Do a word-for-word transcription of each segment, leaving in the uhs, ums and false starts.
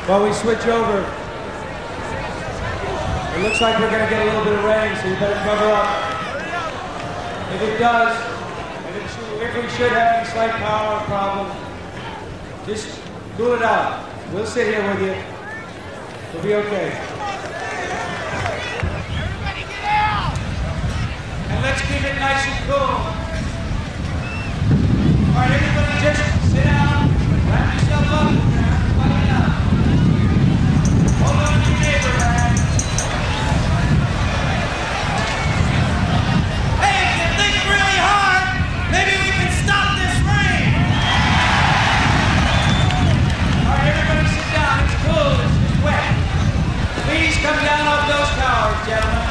While we switch over, it looks like we're going to get a little bit of rain, so you better cover up. If it does, if, it should, if we should have any slight power problem, just cool it out. We'll sit here with you. We'll be okay. Everybody get out! And let's keep it nice and cool. All right, everybody just sit down, wrap yourself up, everybody up. Hold on to your neighbor, man. Hey, if you think really hard, maybe we can stop this rain! All right, everybody sit down. It's cool. It's, it's wet. Please come down off those towers, gentlemen.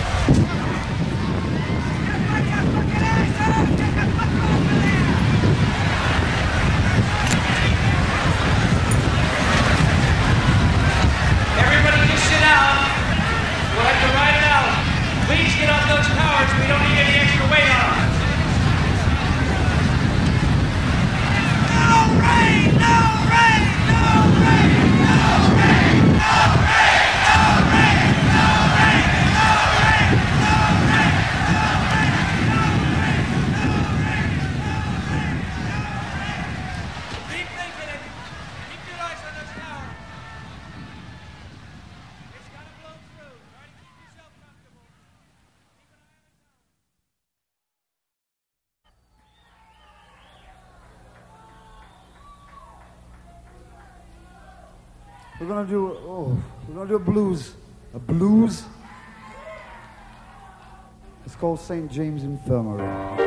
Everybody just sit down. We'll have to ride it out. Please get off those towers. We don't need any extra weight on them. No rain! No rain! No rain! No rain! No rain! No rain! No rain! No rain! No rain! No rain! No rain! No rain! Keep thinking it. Keep your eyes on those towers. It's gotta blow through. Try to keep yourself comfortable. Keep an eye on the We're gonna do oh, we're gonna do a blues, a blues. It's called Saint James Infirmary.